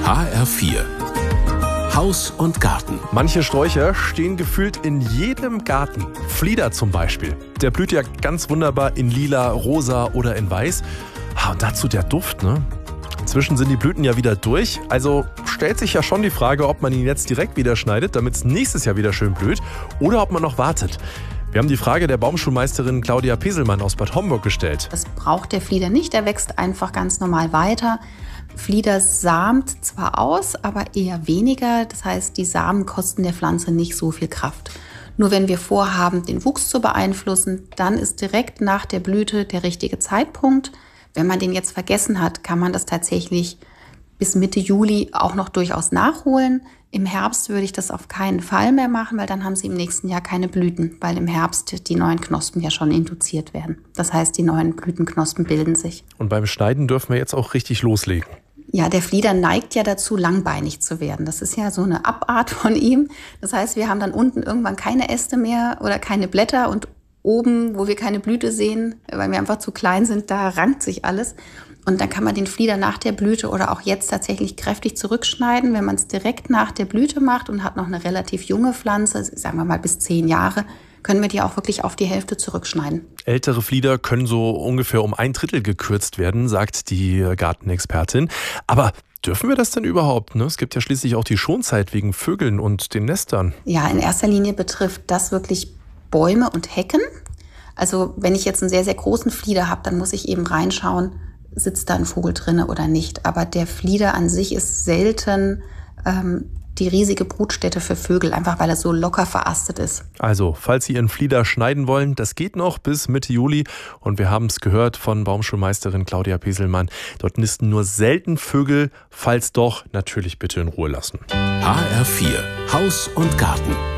HR4 Haus und Garten. Manche Sträucher stehen gefühlt in jedem Garten. Flieder zum Beispiel. Der blüht ja ganz wunderbar in lila, rosa oder in weiß. Und dazu der Duft, ne? Inzwischen sind die Blüten ja wieder durch. Also stellt sich ja schon die Frage, ob man ihn jetzt direkt wieder schneidet, damit es nächstes Jahr wieder schön blüht, oder ob man noch wartet. Wir haben die Frage der Baumschulmeisterin Claudia Peselmann aus Bad Homburg gestellt. Das braucht der Flieder nicht, der wächst einfach ganz normal weiter. Flieder samt zwar aus, aber eher weniger. Das heißt, die Samen kosten der Pflanze nicht so viel Kraft. Nur wenn wir vorhaben, den Wuchs zu beeinflussen, dann ist direkt nach der Blüte der richtige Zeitpunkt. Wenn man den jetzt vergessen hat, kann man das tatsächlich bis Mitte Juli auch noch durchaus nachholen. Im Herbst würde ich das auf keinen Fall mehr machen, weil dann haben sie im nächsten Jahr keine Blüten, weil im Herbst die neuen Knospen ja schon induziert werden. Das heißt, die neuen Blütenknospen bilden sich. Und beim Schneiden dürfen wir jetzt auch richtig loslegen. Ja, der Flieder neigt ja dazu, langbeinig zu werden. Das ist ja so eine Abart von ihm. Das heißt, wir haben dann unten irgendwann keine Äste mehr oder keine Blätter und oben, wo wir keine Blüte sehen, weil wir einfach zu klein sind, da rankt sich alles. Und dann kann man den Flieder nach der Blüte oder auch jetzt tatsächlich kräftig zurückschneiden. Wenn man es direkt nach der Blüte macht und hat noch eine relativ junge Pflanze, sagen wir mal bis 10 Jahre, können wir die auch wirklich auf die Hälfte zurückschneiden. Ältere Flieder können so ungefähr um 1/3 gekürzt werden, sagt die Gartenexpertin. Aber dürfen wir das denn überhaupt? Es gibt ja schließlich auch die Schonzeit wegen Vögeln und den Nestern. Ja, in erster Linie betrifft das wirklich Bäume und Hecken. Also wenn ich jetzt einen sehr, sehr großen Flieder habe, dann muss ich eben reinschauen, sitzt da ein Vogel drinne oder nicht. Aber der Flieder an sich ist selten die riesige Brutstätte für Vögel, einfach weil er so locker verastet ist. Also, falls Sie Ihren Flieder schneiden wollen, das geht noch bis Mitte Juli. Und wir haben es gehört von Baumschulmeisterin Claudia Peselmann. Dort nisten nur selten Vögel. Falls doch, natürlich bitte in Ruhe lassen. HR4 Haus und Garten.